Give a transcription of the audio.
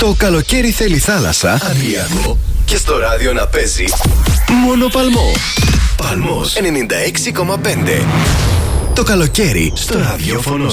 Το καλοκαίρι θέλει θάλασσα, Αδριακό, και στο ράδιο να παίζει μόνο Παλμό. Παλμός 96,5. Το καλοκαίρι στο ραδιόφωνο